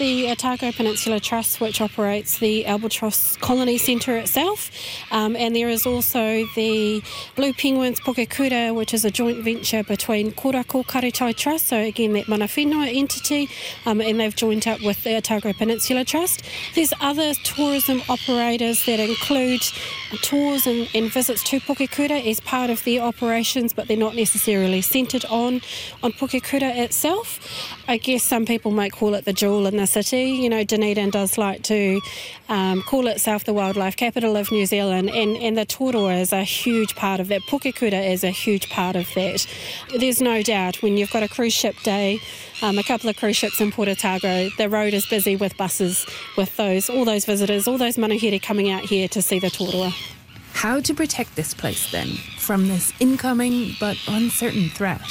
the Otago Peninsula Trust, which operates the Albatross Colony Centre itself. And there is also the Blue Penguins Pukekura, which is a joint venture between Korako Karetai Trust, so again that mana whenua entity, and they've joined up with the Otago Peninsula Trust. There's other tourism operators that include tours and visits to Pukekura as part of their operations, but they're not necessarily centred on Pukekura itself. I guess some people might call it the jewel in the city. You know, Dunedin does like to call itself the wildlife capital of New Zealand, and the Toroa is a huge part of that. Pukekura is a huge part of that. There's no doubt when you've got a cruise ship day, a couple of cruise ships in Port Otago, the road is busy with buses, with all those visitors, all those manuhiri coming out here to see the Toroa. How to protect this place, then, from this incoming but uncertain threat?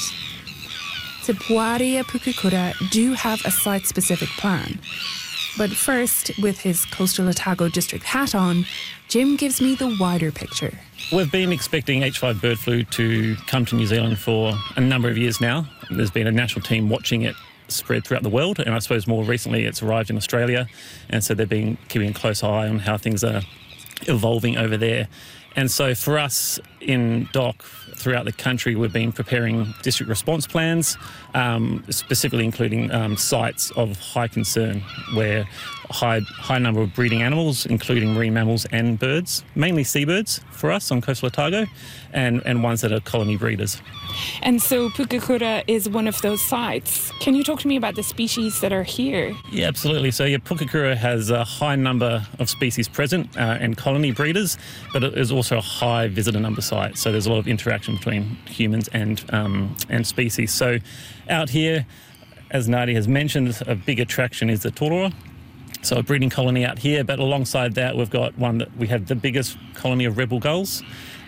Te Puarea Pukekura do have a site-specific plan. But first, with his Coastal Otago District hat on, Jim gives me the wider picture. We've been expecting H5 bird flu to come to New Zealand for a number of years now. There's been a national team watching it spread throughout the world, and I suppose more recently it's arrived in Australia, and so they've been keeping a close eye on how things are evolving over there. And so for us in DOC throughout the country, we've been preparing district response plans, specifically including sites of high concern where high number of breeding animals, including marine mammals and birds, mainly seabirds for us on coastal Otago, and ones that are colony breeders. And so Pukekura is one of those sites. Can you talk to me about the species that are here? Yeah, absolutely. So Pukekura has a high number of species present and colony breeders, but it is also a high visitor number site. So there's a lot of interaction between humans and species. So out here, as Nadi has mentioned, a big attraction is the Toroa. So a breeding colony out here, but alongside that we've got we have the biggest colony of rebel gulls.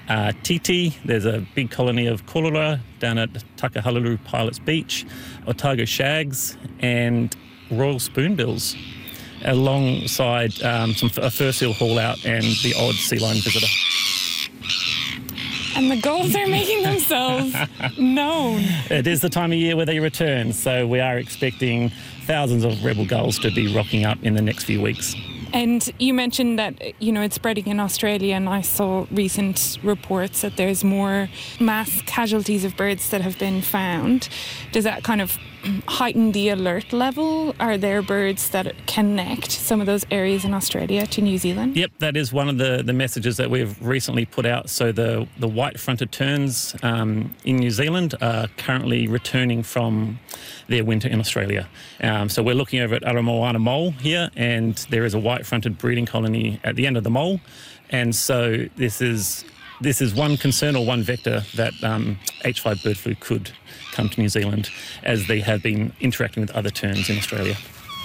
Titi, there's a big colony of korora down at Takahalulu Pilots Beach, Otago shags and royal spoonbills, alongside a fur seal haul out and the odd sea lion visitor. And the gulls are making themselves known. It is the time of year where they return, so we are expecting thousands of rebel gulls to be rocking up in the next few weeks. And you mentioned that, it's spreading in Australia, and I saw recent reports that there's more mass casualties of birds that have been found. Does that kind of heighten the alert level? Are there birds that connect some of those areas in Australia to New Zealand? Yep, that is one of the messages that we've recently put out. So the white-fronted terns in New Zealand are currently returning from their winter in Australia. So we're looking over at Aramoana Mole here, and there is a white-fronted breeding colony at the end of the mole. And so this is one concern or one vector that H5 bird flu could come to New Zealand, as they have been interacting with other terns in Australia.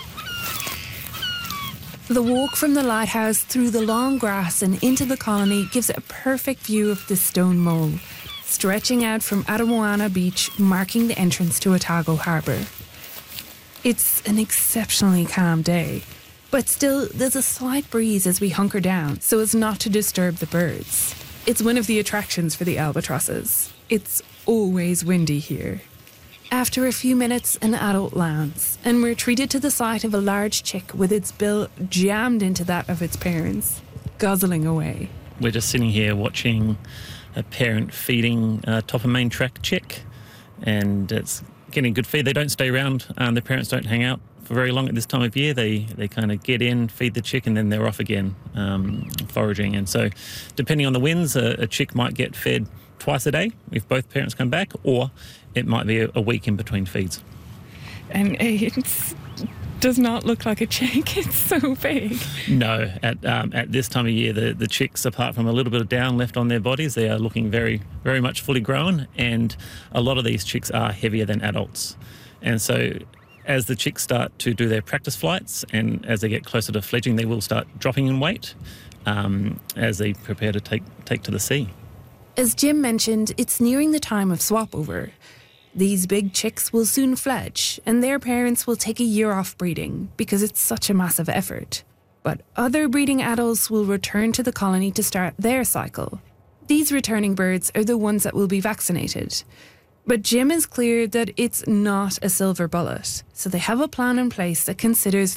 The walk from the lighthouse through the long grass and into the colony gives a perfect view of the stone mole, stretching out from Aramoana Beach, marking the entrance to Otago Harbour. It's an exceptionally calm day, but still there's a slight breeze as we hunker down so as not to disturb the birds. It's one of the attractions for the albatrosses. It's always windy here. After a few minutes, an adult lands, and we're treated to the sight of a large chick with its bill jammed into that of its parents, guzzling away. We're just sitting here watching a parent feeding a top of main track chick, and it's getting good feed. They don't stay around. The parents don't hang out for very long at this time of year. They kind of get in, feed the chick, and then they're off again, foraging. And so depending on the winds, a chick might get fed twice a day if both parents come back, or it might be a week in between feeds. And it does not look like a chick. It's so big. No, at this time of year, the chicks, apart from a little bit of down left on their bodies, they are looking very, very much fully grown, and a lot of these chicks are heavier than adults. And so as the chicks start to do their practice flights and as they get closer to fledging, they will start dropping in weight as they prepare to take to the sea. As Jim mentioned, it's nearing the time of swap-over. These big chicks will soon fledge, and their parents will take a year off breeding because it's such a massive effort. But other breeding adults will return to the colony to start their cycle. These returning birds are the ones that will be vaccinated. But Jim is clear that it's not a silver bullet, so they have a plan in place that considers